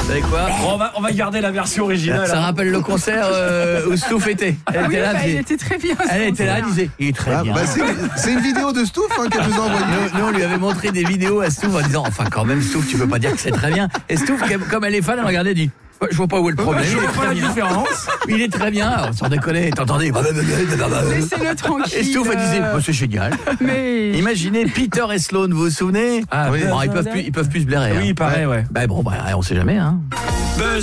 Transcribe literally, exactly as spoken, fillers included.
savez quoi? Bon, on, va, on va garder la version originale. Ça hein. rappelle le concert euh, où Stouff était. Elle Ah oui, était là, bah, elle il disait- était très bien. elle était là, elle disait, il est très Ah, bien. bah, c'est, c'est une vidéo de Stouff hein, qu'elle nous a envoyée. Nous, nous, on lui avait montré des vidéos à Stouff en disant, enfin quand même Stouff, tu peux pas dire que c'est très bien. Et Stouff, comme elle est fan, elle regardait et dit, ouais, je vois pas où est le problème. Je Il est vois pas très la bien. différence. Il est très bien. Alors, sans déconner, t'entendais. Laissez-le tranquille. Et Stouff, elle disait, oh, c'est génial. Mais Imaginez Peter et Sloan, vous vous souvenez? Ah oui. Bon, ils peuvent plus, ils peuvent plus se blairer. Oui, hein. il paraît, ouais. Bah bon, bah, on sait jamais, hein.